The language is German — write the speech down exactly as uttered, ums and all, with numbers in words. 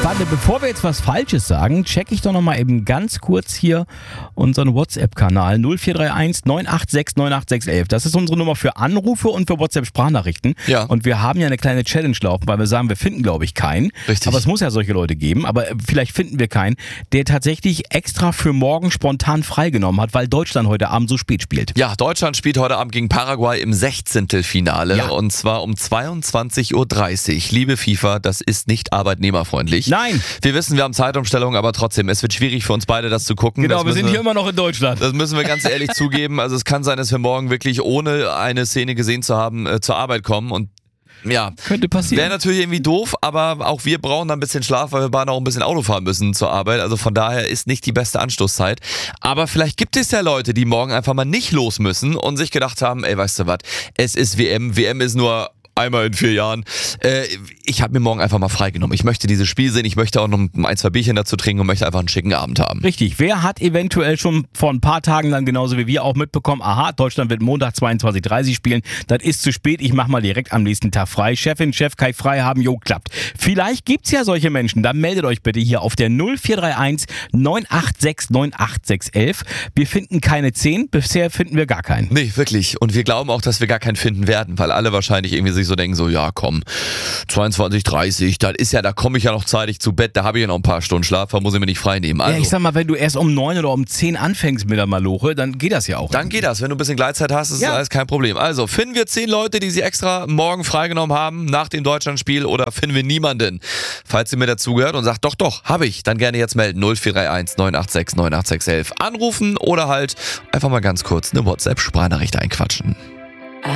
Warte, bevor wir jetzt was Falsches sagen, checke ich doch noch mal eben ganz kurz hier unseren WhatsApp-Kanal null vier drei eins neun acht sechs neun acht sechs eins. Das ist unsere Nummer für Anrufe und für WhatsApp-Sprachnachrichten. Ja. Und wir haben ja eine kleine Challenge laufen, weil wir sagen, wir finden, glaube ich, keinen. Richtig. Aber es muss ja solche Leute geben. Aber vielleicht finden wir keinen, der tatsächlich extra für morgen spontan freigenommen hat, weil Deutschland heute Abend so spät spielt. Ja, Deutschland spielt heute Abend gegen Paraguay im Sechzehntelfinale. Ja. Und zwar um zweiundzwanzig Uhr dreißig. Liebe FIFA, das ist nicht arbeitnehmerfreundlich. Nein. Wir wissen, wir haben Zeitumstellung, aber trotzdem, es wird schwierig für uns beide, das zu gucken. Genau, das wir sind wir, hier immer noch in Deutschland. Das müssen wir ganz ehrlich zugeben. Also es kann sein, dass wir morgen wirklich ohne eine Szene gesehen zu haben, äh, zur Arbeit kommen und ja, könnte passieren. Wäre natürlich irgendwie doof, aber auch wir brauchen dann ein bisschen Schlaf, weil wir beide auch ein bisschen Auto fahren müssen zur Arbeit. Also von daher ist nicht die beste Anstoßzeit. Aber vielleicht gibt es ja Leute, die morgen einfach mal nicht los müssen und sich gedacht haben, ey, weißt du was, es ist W M, W M ist nur einmal in vier Jahren. Äh, ich habe mir morgen einfach mal freigenommen. Ich möchte dieses Spiel sehen, ich möchte auch noch ein, zwei Bierchen dazu trinken und möchte einfach einen schicken Abend haben. Richtig. Wer hat eventuell schon vor ein paar Tagen dann genauso wie wir auch mitbekommen, aha, Deutschland wird Montag zweiundzwanzig Uhr dreißig spielen, das ist zu spät, ich mach mal direkt am nächsten Tag frei. Chefin, Chef, kann ich frei haben, jo, klappt. Vielleicht gibt's ja solche Menschen, dann meldet euch bitte hier auf der null vier drei eins neun acht sechs neun acht sechs eins. Wir finden keine zehn, bisher finden wir gar keinen. Nee, wirklich. Und wir glauben auch, dass wir gar keinen finden werden, weil alle wahrscheinlich irgendwie sich so denken, so ja komm, zweiundzwanzig Uhr dreißig, das ist ja, da komme ich ja noch zeitig zu Bett, da habe ich ja noch ein paar Stunden Schlaf, da muss ich mir nicht frei nehmen. Also, ja, ich sag mal, wenn du erst um neun oder um zehn anfängst mit der Maloche, dann geht das ja auch. Dann geht das, wenn du ein bisschen Gleitzeit hast, ist ja. alles kein Problem. Also, finden wir zehn Leute, die sie extra morgen freigenommen haben nach dem Deutschlandspiel oder finden wir niemanden? Falls ihr mir dazugehört und sagt, doch, doch, habe ich, dann gerne jetzt melden. null vier drei eins neun acht sechs neun acht sechs eins. Anrufen oder halt einfach mal ganz kurz eine WhatsApp-Sprachnachricht einquatschen.